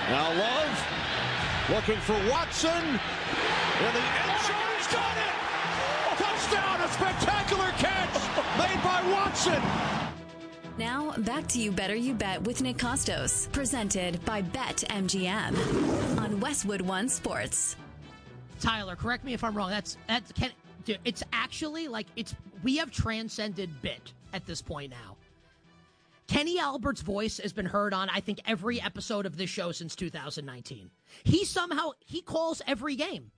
Now Love looking for Watson in the end zone. He's got it! Touchdown! A spectacular catch made by Watson. Now, back to You Better You Bet with Nick Costos, presented by BetMGM on Westwood One Sports. Tyler, correct me if I'm wrong. It's actually like we have transcended bit at this point now. Kenny Albert's voice has been heard on, I think, every episode of this show since 2019. He calls every game.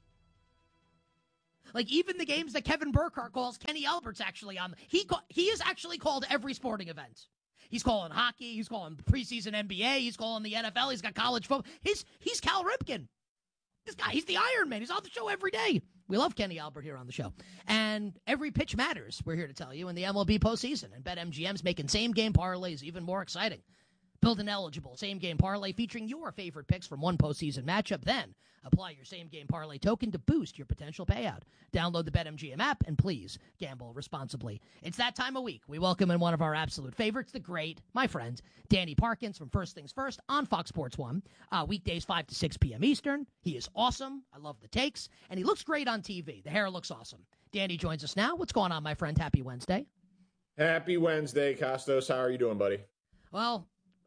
Like, even the games that Kevin Burkhardt calls, Kenny Albert's actually on. He has actually called every sporting event. He's calling hockey. He's calling preseason NBA. He's calling the NFL. He's got college football. He's Cal Ripken. This guy, he's the Iron Man. He's on the show every day. We love Kenny Albert here on the show. And every pitch matters, we're here to tell you, in the MLB postseason. And BetMGM's making same-game parlays even more exciting. Build an eligible same-game parlay featuring your favorite picks from one postseason matchup. Then apply your same-game parlay token to boost your potential payout. Download the BetMGM app, and please gamble responsibly. It's that time of week. We welcome in one of our absolute favorites, the great, my friend, Danny Parkins from First Things First on Fox Sports 1. Weekdays 5 to 6 p.m. Eastern. He is awesome. I love the takes. And he looks great on TV. The hair looks awesome. Danny joins us now. What's going on, my friend? Happy Wednesday. Happy Wednesday, Costos. How are you doing, buddy? Well,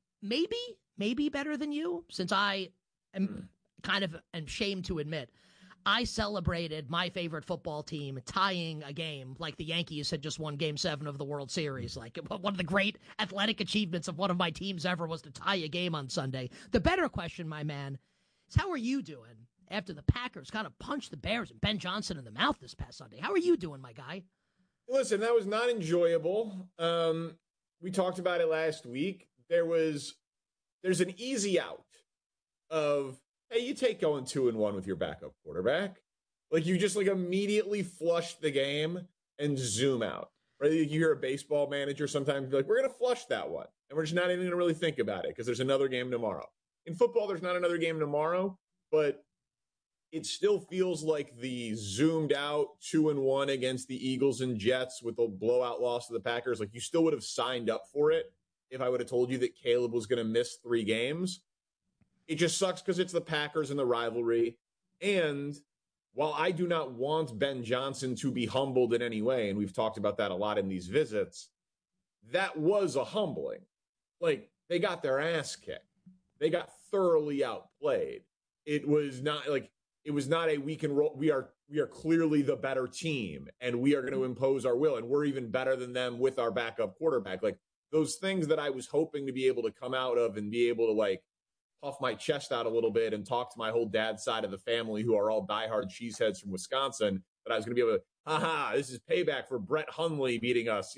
maybe better than you, since I am kind of ashamed to admit I celebrated my favorite football team tying a game like the Yankees had just won Game 7 of the World Series. Like, one of the great athletic achievements of one of my teams ever was to tie a game on Sunday. The better question, my man, is how are you doing after the Packers kind of punched the Bears and Ben Johnson in the mouth this past Sunday? How are you doing, my guy? Listen, that was not enjoyable. We talked about it last week. There's an easy out of, hey, you take going 2-1 with your backup quarterback. Like, you just immediately flush the game and zoom out. Right? You hear a baseball manager sometimes be like, we're going to flush that one. And we're just not even going to really think about it because there's another game tomorrow. In football, there's not another game tomorrow, but it still feels like the zoomed out 2-1 against the Eagles and Jets with a blowout loss to the Packers. Like, you still would have signed up for it if I would have told you that Caleb was going to miss 3 games. It just sucks because it's the Packers and the rivalry. And while I do not want Ben Johnson to be humbled in any way, and we've talked about that a lot in these visits, that was a humbling. Like, they got their ass kicked. They got thoroughly outplayed. It was not a we can roll. We are clearly the better team, and we are going to impose our will, and we're even better than them with our backup quarterback. Like, those things that I was hoping to be able to come out of and be able to puff my chest out a little bit and talk to my whole dad's side of the family who are all diehard cheeseheads from Wisconsin, that I was going to be able to, this is payback for Brett Hundley beating us.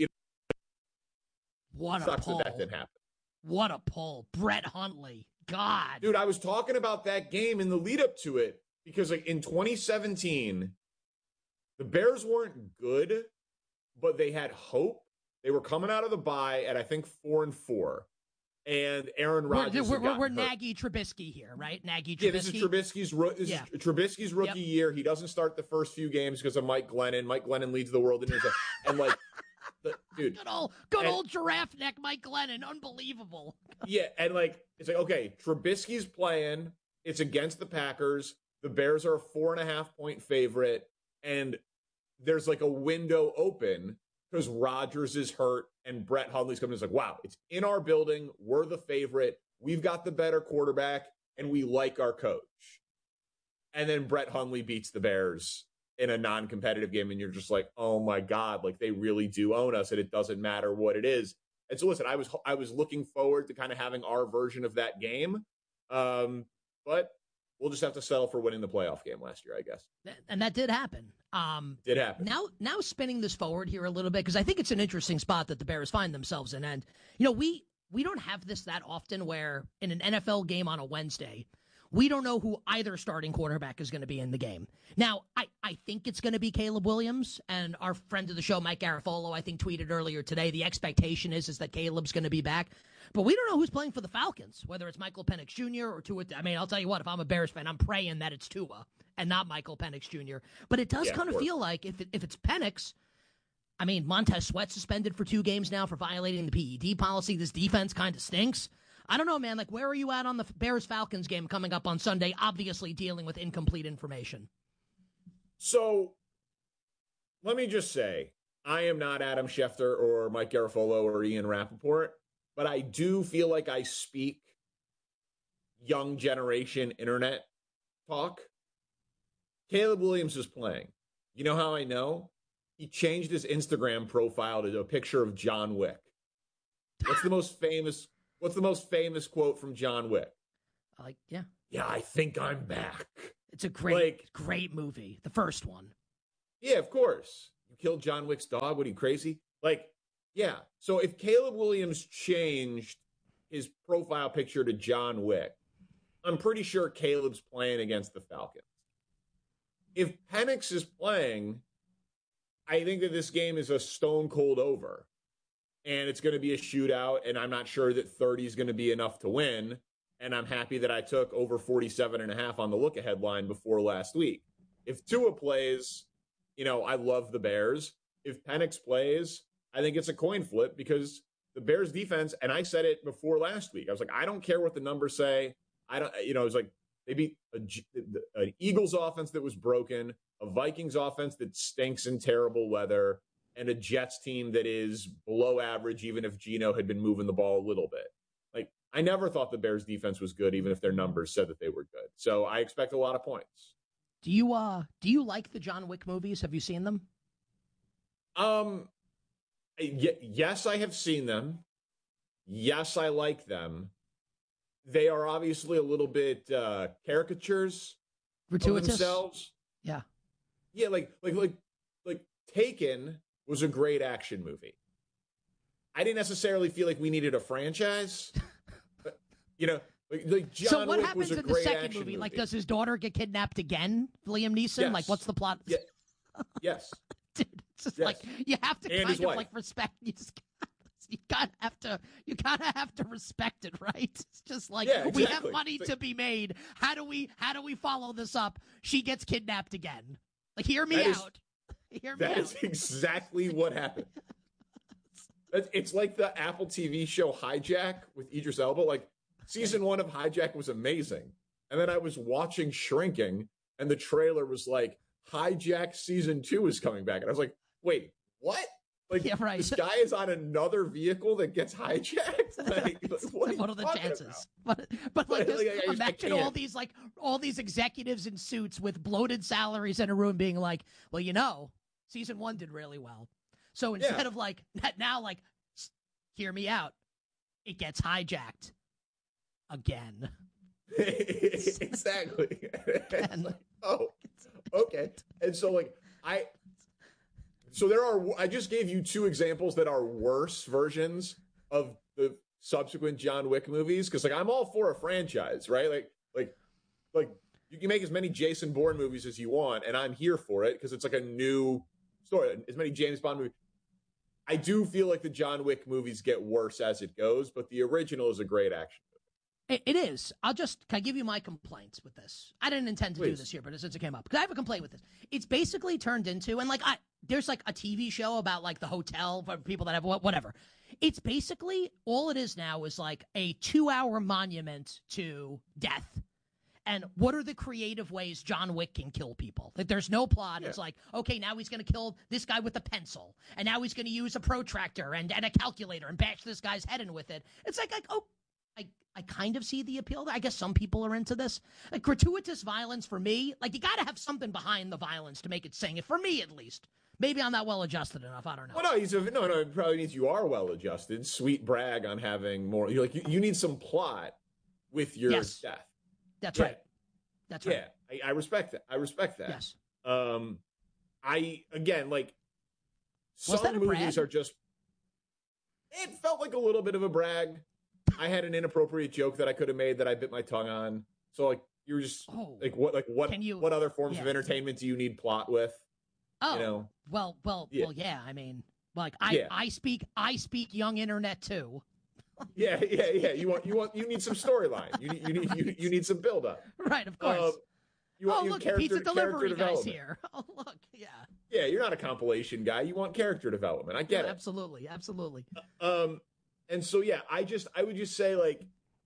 What a pull. That didn't happen. What a pull. Brett Hundley. God. Dude, I was talking about that game in the lead up to it because in 2017, the Bears weren't good, but they had hope. They were coming out of the bye at, I think, 4-4. And Aaron Rodgers. We're Nagy Trubisky here, right? Nagy Trubisky. Yeah, this is Trubisky's rookie year. He doesn't start the first few games because of Mike Glennon. Mike Glennon leads the world in his and dude, good old giraffe neck Mike Glennon, unbelievable. Yeah, and it's okay, Trubisky's playing. It's against the Packers. The Bears are a 4.5-point favorite, and there's a window open because Rodgers is hurt and Brett Hundley's coming. It's wow, it's in our building. We're the favorite. We've got the better quarterback, and we like our coach. And then Brett Hundley beats the Bears in a non-competitive game, and you're just like, oh my God, they really do own us, and it doesn't matter what it is. And so listen, I was looking forward to kind of having our version of that game, but we'll just have to settle for winning the playoff game last year, I guess. And that did happen. Did happen. Now spinning this forward here a little bit, because I think it's an interesting spot that the Bears find themselves in. And, we don't have this that often where in an NFL game on a Wednesday, we don't know who either starting quarterback is going to be in the game. Now, I think it's going to be Caleb Williams, and our friend of the show, Mike Garafolo, I think tweeted earlier today, the expectation is that Caleb's going to be back. But we don't know who's playing for the Falcons, whether it's Michael Penix Jr. or Tua. I mean, I'll tell you what, if I'm a Bears fan, I'm praying that it's Tua and not Michael Penix Jr. But it does kind of feel like if it's Penix, I mean, Montez Sweat suspended for 2 games now for violating the PED policy. This defense kind of stinks. I don't know, man. Like, where are you at on the Bears-Falcons game coming up on Sunday, obviously dealing with incomplete information? So, let me just say, I am not Adam Schefter or Mike Garafolo or Ian Rappaport, but I do feel like I speak young generation internet talk. Caleb Williams is playing. You know how I know? He changed his Instagram profile to a picture of John Wick. What's the most famous quote from John Wick? Yeah. Yeah, I think I'm back. It's a great movie. The first one. Yeah, of course. You killed John Wick's dog. What are you, crazy? Yeah. So if Caleb Williams changed his profile picture to John Wick, I'm pretty sure Caleb's playing against the Falcons. If Penix is playing, I think that this game is a stone cold over. And it's going to be a shootout, and I'm not sure that 30 is going to be enough to win. And I'm happy that I took over 47.5 on the look-ahead line before last week. If Tua plays, I love the Bears. If Penix plays, I think it's a coin flip because the Bears defense, and I said it before last week, I was like, I don't care what the numbers say. It was like they beat an Eagles offense that was broken, a Vikings offense that stinks in terrible weather, and a Jets team that is below average, even if Geno had been moving the ball a little bit. I never thought the Bears defense was good, even if their numbers said that they were good. So I expect a lot of points. Do you like the John Wick movies? Have you seen them? Yes, I have seen them. Yes, I like them. They are obviously a little bit caricatures, gratuitous of themselves. Yeah, yeah. Like Taken was a great action movie. I didn't necessarily feel like we needed a franchise. John so what Wick happens was a in the great second movie? Like, does his daughter get kidnapped again? Liam Neeson? Yes. Like, what's the plot? Yeah. Yes. Dude, it's just Yes. like you have to And kind his of wife. like respect. You kind of have to respect it, right? It's just like we have money to be made. How do we follow this up? She gets kidnapped again. Like, hear me out. That is exactly what happened. It's like the Apple TV show Hijack with Idris Elba. Like, season 1 of Hijack was amazing. And then I was watching Shrinking, and the trailer was like, Hijack season 2 is coming back. And I was like, wait, what? Like, yeah, right. This guy is on another vehicle that gets hijacked? What are the chances? But imagine all these executives in suits with bloated salaries in a room being like, well, season 1 did really well. So instead of now, hear me out, it gets hijacked again. Exactly. Oh, okay. And so I just gave you 2 examples that are worse versions of the subsequent John Wick movies. Cause I'm all for a franchise, right? Like you can make as many Jason Bourne movies as you want, and I'm here for it because it's like a new story. As many James Bond movies. I do feel like the John Wick movies get worse as it goes, but the original is a great action movie. It is. Can I give you my complaints with this? I didn't intend to do this here, but since it came up, because I have a complaint with this. It's basically turned into, and there's a TV show about the hotel for people that have whatever. It's basically, all it is now is a 2-hour monument to death. And what are the creative ways John Wick can kill people? There's no plot. Yeah. It's okay, now he's going to kill this guy with a pencil. And now he's going to use a protractor and a calculator and bash this guy's head in with it. It's I kind of see the appeal. I guess some people are into this. Gratuitous violence for me, you got to have something behind the violence to make it sing. For me, at least. Maybe I'm not well-adjusted enough. I don't know. Well, no, it probably means you are well-adjusted. Sweet brag on having more. You need some plot with your death. That's right. That's right. Yeah, I respect that. Yes. Some movies are just. It felt like a little bit of a brag. I had an inappropriate joke that I could have made that I bit my tongue on. So you were just what other forms of entertainment do you need plot with? Oh, well, yeah. I mean, I speak young internet too. Yeah. You need some storyline. You need some build up. Right, of course. Look, pizza delivery guy's here. Oh, look, yeah. Yeah, you're not a compilation guy. You want character development. I get it. Absolutely. And so I would just say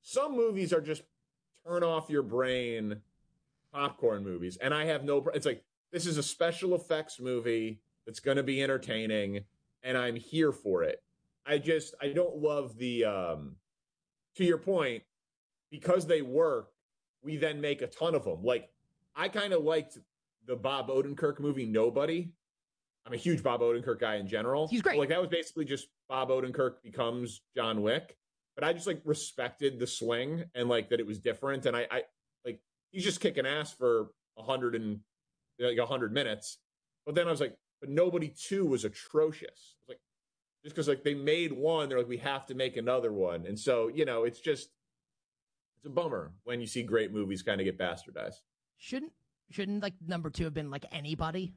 some movies are just turn off your brain popcorn movies. And I have it's like, this is a special effects movie that's going to be entertaining, and I'm here for it. I don't love the, to your point, because they work, we then make a ton of them. Like, I kind of liked the Bob Odenkirk movie, Nobody. I'm a huge Bob Odenkirk guy in general. He's great. Like, that was basically just Bob Odenkirk becomes John Wick. But I just, like, respected the swing and, like, that it was different. And I like, he's just kicking ass for 100 minutes. But then I was like, but Nobody 2 was atrocious. Like, just because, like, they made one, they're like, we have to make another one. And so, you know, it's a bummer when you see great movies kind of get bastardized. Shouldn't like number 2 have been like Anybody?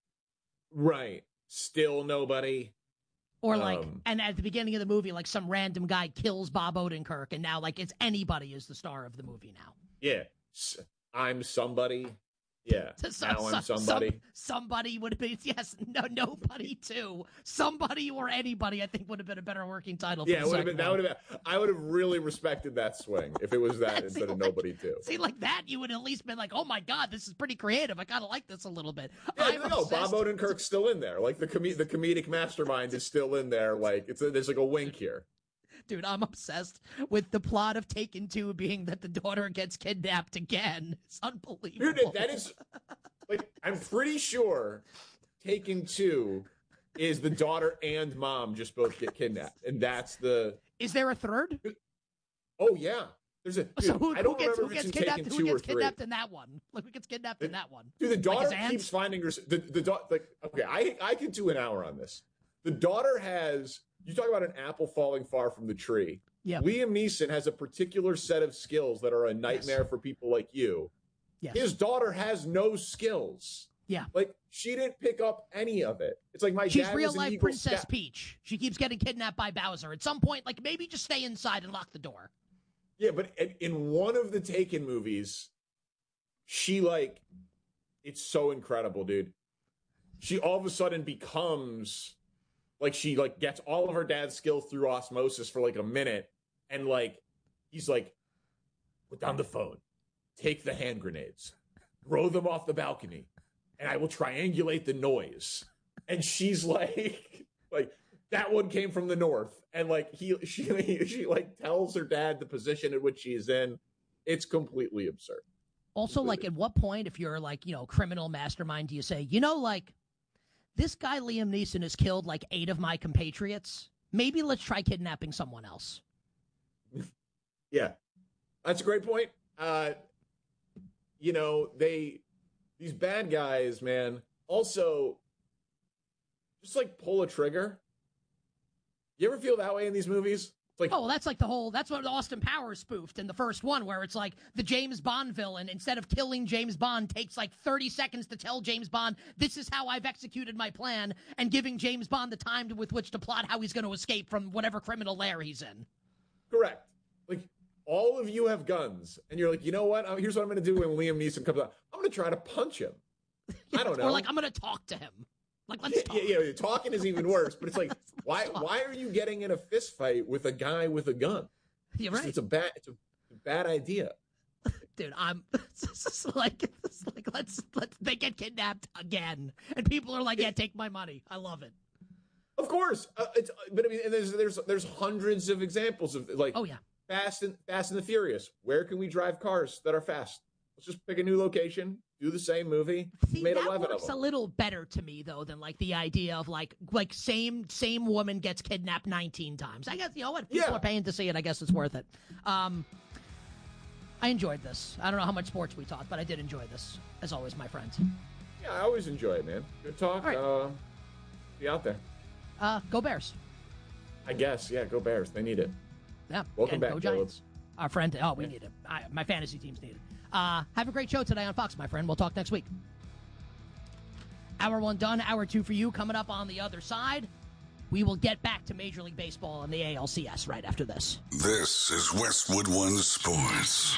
Right. Still Nobody. Or like, and at the beginning of the movie, like some random guy kills Bob Odenkirk, and now like it's Anybody is the star of the movie now. Yeah. I'm Somebody. Yeah. Now I'm Somebody. Somebody would have been, yes, no, Nobody too. Somebody or Anybody, I think, would have been a better working title. Yeah, it would have been. That would have been. I would have really respected that swing if it was that instead of Nobody too. See, like that, you would at least been like, oh my god, this is pretty creative. I kind of like this a little bit. Yeah, no, Bob Odenkirk's still in there. Like the comedic mastermind is still in there. Like there's like a wink here. Dude, I'm obsessed with the plot of Taken 2 being that the daughter gets kidnapped again. It's unbelievable. Dude, that is, like, I'm pretty sure Taken 2 is the daughter and mom just both get kidnapped. And that's the... Is there a third? Oh, yeah. There's a... Dude, so who gets kidnapped? Who gets kidnapped in that one? Like, who gets kidnapped in that one? Dude, the daughter keeps finding her... Like, okay, I could do an hour on this. The daughter has... You talk about an apple falling far from the tree. Yeah. Liam Neeson has a particular set of skills that are a nightmare for people like you. Yes. His daughter has no skills. Yeah. Like, she didn't pick up any of it. It's like She's real life Princess Peach. She keeps getting kidnapped by Bowser. At some point, like, maybe just stay inside and lock the door. Yeah, but in one of the Taken movies, she, like, it's so incredible, dude. She all of a sudden becomes... Like, she, like, gets all of her dad's skills through osmosis for, like, a minute. And, like, he's like, put down the phone. Take the hand grenades. Throw them off the balcony. And I will triangulate the noise. And she's like, that one came from the north. And, like, she like, tells her dad the position in which she's in. It's completely absurd. Also, like, at what point, if you're, like, you know, criminal mastermind, do you say, you know, like, this guy Liam Neeson has killed like 8 of my compatriots. Maybe let's try kidnapping someone else. Yeah, that's a great point. You know, these bad guys, man, also just like pull a trigger. You ever feel that way in these movies? It's like, oh, well, that's like that's what Austin Powers spoofed in the first one, where it's like the James Bond villain, instead of killing James Bond, takes like 30 seconds to tell James Bond, this is how I've executed my plan, and giving James Bond the time with which to plot how he's going to escape from whatever criminal lair he's in. Correct. Like, all of you have guns, and you're like, you know what? Here's what I'm going to do when Liam Neeson comes out. I'm going to try to punch him. I don't know. Or like, I'm going to talk to him. Like, let's talk. Yeah, talking is even worse, but it's like, why are you getting in a fist fight with a guy with a gun? You're right. It's a bad idea. Dude, let's they get kidnapped again, and people are like, yeah, take my money. I love it. Of course, but I mean, and there's hundreds of examples of like, oh yeah, Fast and the Furious. Where can we drive cars that are fast? Let's just pick a new location, do the same movie. See, made that 11 works of them. a little better to me though than like the idea of like same woman gets kidnapped 19 times. I guess, you know what, people are paying to see it. I guess it's worth it. I enjoyed this. I don't know how much sports we talked, but I did enjoy this as always, my friends. Yeah, I always enjoy it, man. Good talk. Right. Be out there. Go Bears. I guess, yeah. Go Bears. They need it. Yeah. Welcome back, go Giants. Our friend. Oh, we need it. My fantasy teams need it. Have a great show today on Fox, my friend. We'll talk next week. Hour 1 done. Hour 2 for you. Coming up on the other side, we will get back to Major League Baseball and the ALCS right after this. This is Westwood One Sports.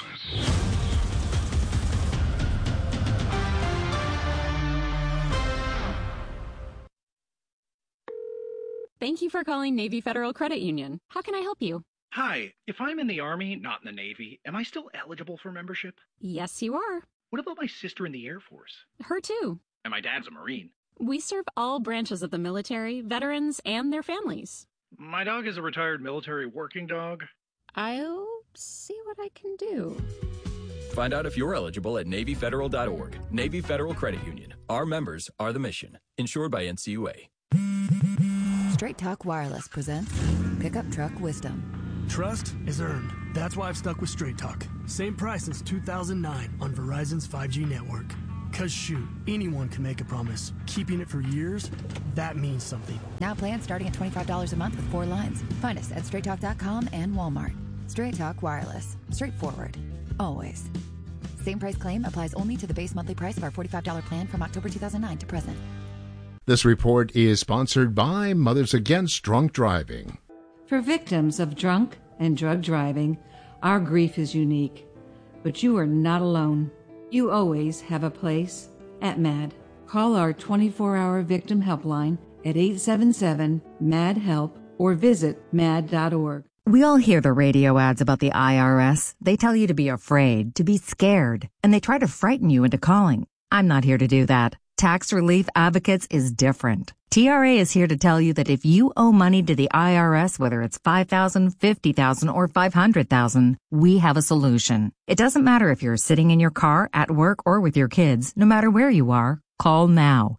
Thank you for calling Navy Federal Credit Union. How can I help you? Hi, if I'm in the Army, not in the Navy, am I still eligible for membership? Yes, you are. What about my sister in the Air Force? Her too. And my dad's a Marine. We serve all branches of the military, veterans, and their families. My dog is a retired military working dog. I'll see what I can do. Find out if you're eligible at NavyFederal.org. Navy Federal Credit Union. Our members are the mission. Insured by NCUA. Straight Talk Wireless presents Pickup Truck Wisdom. Trust is earned. That's why I've stuck with Straight Talk. Same price since 2009 on Verizon's 5G network. Cause shoot, anyone can make a promise. Keeping it for years, that means something. Now plans starting at $25 a month with 4 lines. Find us at straighttalk.com and Walmart. Straight Talk Wireless. Straightforward. Always. Same price claim applies only to the base monthly price of our $45 plan from October 2009 to present. This report is sponsored by Mothers Against Drunk Driving. For victims of drunk and drug driving, our grief is unique. But you are not alone. You always have a place at MAD. Call our 24-hour victim helpline at 877-MAD-HELP or visit mad.org. We all hear the radio ads about the IRS. They tell you to be afraid, to be scared, and they try to frighten you into calling. I'm not here to do that. Tax Relief Advocates is different. TRA is here to tell you that if you owe money to the IRS, whether it's $5,000, $50,000, or $500,000, we have a solution. It doesn't matter if you're sitting in your car, at work, or with your kids. No matter where you are, call now.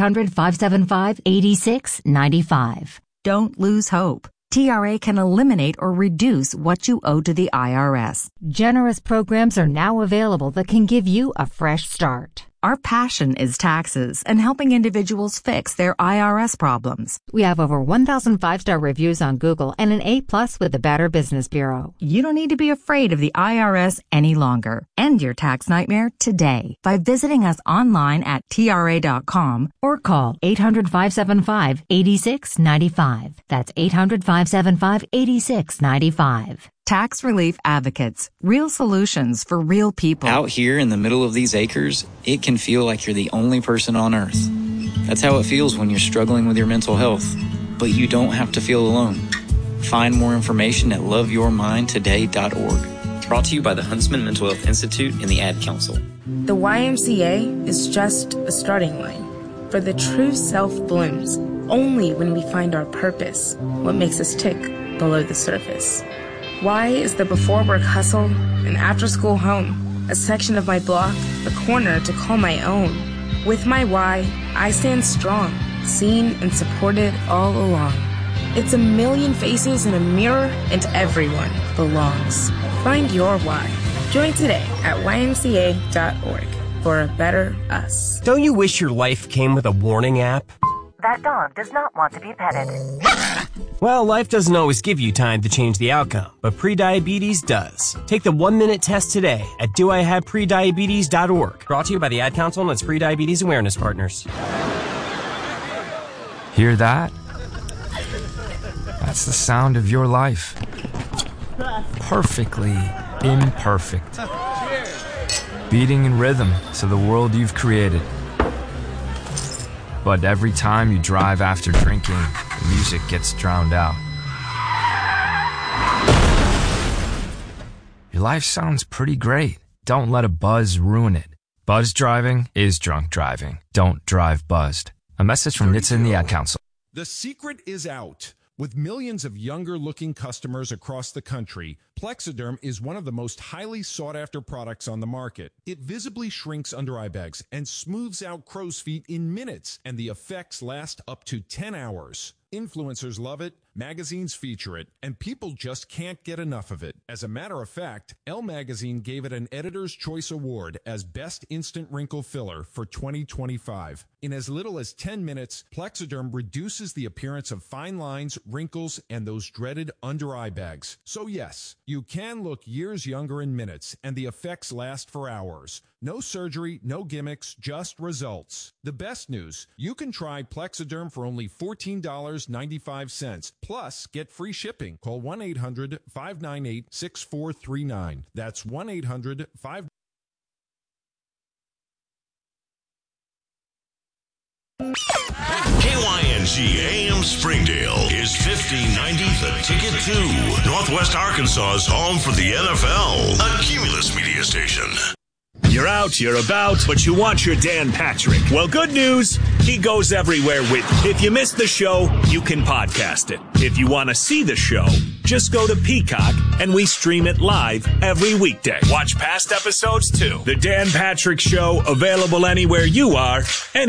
800-575-8695. Don't lose hope. TRA can eliminate or reduce what you owe to the IRS. Generous programs are now available that can give you a fresh start. Our passion is taxes and helping individuals fix their IRS problems. We have over 1,000 5-star reviews on Google and an A+ with the Better Business Bureau. You don't need to be afraid of the IRS any longer. End your tax nightmare today by visiting us online at TRA.com or call 800-575-8695. That's 800-575-8695. Tax Relief Advocates. Real solutions for real people. Out here in the middle of these acres, it can feel like you're the only person on earth. That's how it feels when you're struggling with your mental health. But you don't have to feel alone. Find more information at loveyourmindtoday.org. Brought to you by the Huntsman Mental Health Institute and the Ad Council. The YMCA is just a starting line. For the true self blooms only when we find our purpose, what makes us tick below the surface. Y is the before-work hustle, an after-school home, a section of my block, a corner to call my own. With my Y, I stand strong, seen and supported all along. It's a million faces in a mirror, and everyone belongs. Find your Y. Join today at ymca.org for a better us. Don't you wish your life came with a warning app? That dog does not want to be petted. Well, life doesn't always give you time to change the outcome, but prediabetes does. Take the 1-minute test today at doihaveprediabetes.org. Brought to you by the Ad Council and its prediabetes awareness partners. Hear that? That's the sound of your life. Perfectly imperfect. Beating in rhythm to the world you've created. But every time you drive after drinking, the music gets drowned out. Your life sounds pretty great. Don't let a buzz ruin it. Buzz driving is drunk driving. Don't drive buzzed. A message from NHTSA and the Ad Council. The secret is out. With millions of younger-looking customers across the country, Plexiderm is one of the most highly sought-after products on the market. It visibly shrinks under-eye bags and smooths out crow's feet in minutes, and the effects last up to 10 hours. Influencers love it, magazines feature it, and people just can't get enough of it. As a matter of fact, Elle Magazine gave it an Editor's Choice Award as Best Instant Wrinkle Filler for 2025. In as little as 10 minutes, Plexiderm reduces the appearance of fine lines, wrinkles, and those dreaded under-eye bags. So yes, you can look years younger in minutes, and the effects last for hours. No surgery, no gimmicks, just results. The best news, you can try Plexiderm for only $14.95. Plus, get free shipping. Call 1-800-598-6439. That's 1-800-5... KYNG AM Springdale is 5090 The Ticket 2, Northwest Arkansas's home for the NFL, a Cumulus media station. You're out, you're about, but you want your Dan Patrick. Well, good news, he goes everywhere with you. If you missed the show, you can podcast it. If you want to see the show, just go to Peacock, and we stream it live every weekday. Watch past episodes, too. The Dan Patrick Show, available anywhere you are,